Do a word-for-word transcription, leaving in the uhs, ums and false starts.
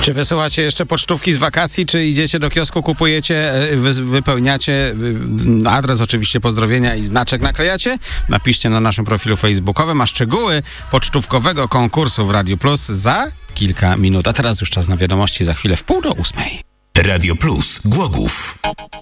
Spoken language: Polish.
Czy wysyłacie jeszcze pocztówki z wakacji, czy idziecie do kiosku, kupujecie, wy, wypełniacie adres, oczywiście pozdrowienia i znaczek naklejacie? Napiszcie na naszym profilu facebookowym, a szczegóły pocztówkowego konkursu w Radiu Plus za kilka minut. A teraz już czas na wiadomości, za chwilę w pół do ósmej. Radio Plus Głogów.